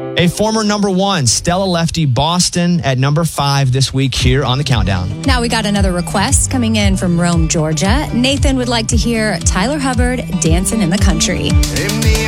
A former number one, Stella Lefty Boston at number 5 this week here on the Countdown. Now we got another request coming in from Rome, Georgia. Nathan would like to hear Tyler Hubbard, Dancing in the Country.